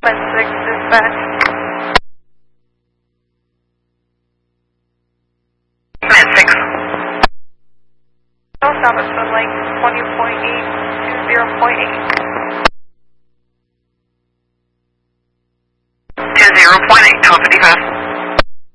6 dispatch. Med 6. South at Twin Lake 20.8 to 0.8. 20.8, 1255.